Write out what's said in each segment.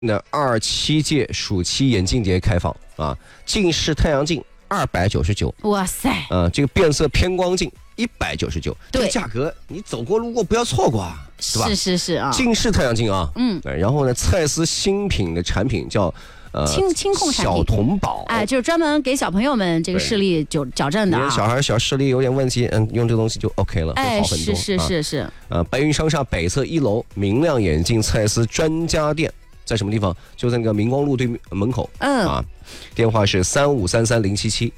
的27届暑期眼镜节开放啊，近视太阳镜299， 哇塞， 这个变色偏光镜199， 对， 这个价格你走过路过不要错过啊，是吧？ 是啊， 近视太阳镜啊，然后呢，蔡司新品的产品叫轻控产品小童宝， 就是专门给小朋友们这个视力矫正的啊。 小孩小视力有点问题，用这个东西就 OK 了，会好很多。 是。 白云商厦北侧1楼明亮眼镜蔡司专家店。在什么地方？就在那个明光路对面门口。电话是3533-077。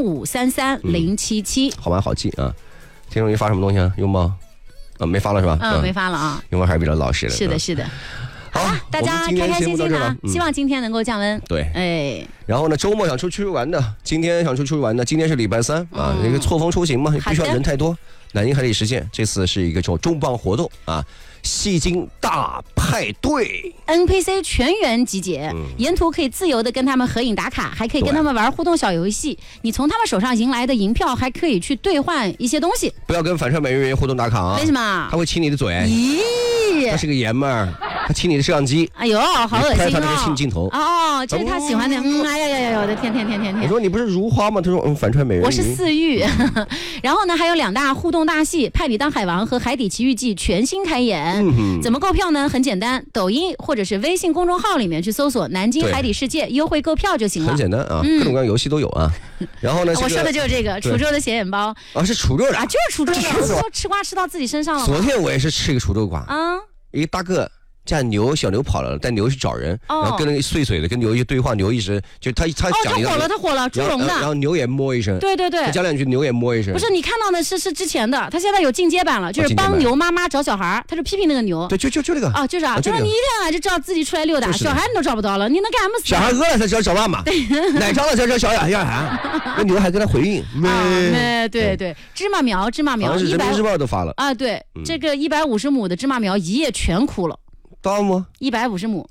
3533-077， 好玩好记啊！听众你发什么东西啊？拥抱？没发了是吧？ 没发了啊。 拥抱还是比较老实的。 是的。 好， 大家开开心心的，希望今天能够降温。 对，然后呢，周末想出去玩的，今天是礼拜3啊，这个错峰出行嘛，必须要人太多。南京海底世界这次是一个重磅活动啊。戏精大派对 ，NPC 全员集结，沿途可以自由的跟他们合影打卡，还可以跟他们玩互动小游戏。你从他们手上赢来的银票，还可以去兑换一些东西。 不要跟反串美人鱼互动打卡啊！ 为什么？ 他会亲你的嘴。 咦， 他是个爷们儿，他亲你的摄像机。 哎呦，好恶心哦！ 拍他那个性镜头。 这是他喜欢的。哎呀，我的天！ 我说你不是如花吗？他说反串美人鱼。 我是四玉。然后呢，还有2大互动大戏，《派你当海王》和《海底奇遇记》全新开演。怎么购票呢？很简单，抖音或者是微信公众号里面去搜索南京海底世界优惠购票就行了。 很简单啊，各种各样游戏都有啊。然后呢， 我说的就是这个滁州的显眼包啊，是滁州的啊，就是滁州的。说吃瓜吃到自己身上了。 昨天我也是吃一个滁州瓜啊， 一个大哥。家小牛跑了，但牛去找人，然后跟那个碎嘴的跟牛一对话，牛一直就他讲一他火了，猪笼的， 然后牛也摸一声， 对， 他讲2句，牛也摸一声。 不是你看到的是之前的，他现在有进阶版了，就是帮牛妈妈找小孩，他就批评那个牛。 对，就这个啊，就是就是你一天就知道自己出来溜达，小孩你都找不到了，你能干什么？ 小孩饿了才知道找妈妈，奶着了才知道小小孩，那牛还跟他回应。 对，芝麻苗人民日报都发了啊，对，这个150亩的芝麻苗一夜全枯了。 到吗 ？150亩，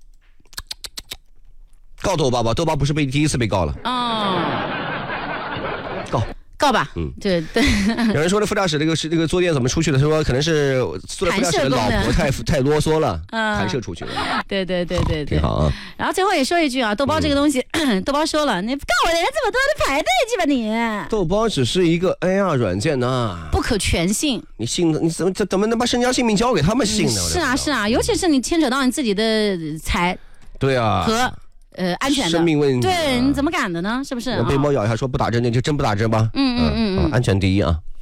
告豆包吧，豆包不是第一次被告了。 告吧，对。 有人说这副驾驶这个坐垫怎么出去的？他说可能是坐在副驾驶的老婆太啰嗦了，弹射出去了。 对， 挺好啊。 然后最后也说一句啊，豆包这个东西，豆包说了，你告我的人这么多，得排队去吧你。 豆包只是一个 AR 软件呢， 不可全信。 你怎么能把身家性命交给他们信呢？ 是啊，尤其是你牵扯到你自己的对啊和。安全的生命问题， 对，你怎么敢的呢？是不是？ 被猫咬一下说不打针，就真不打针吧？ 安全第一啊。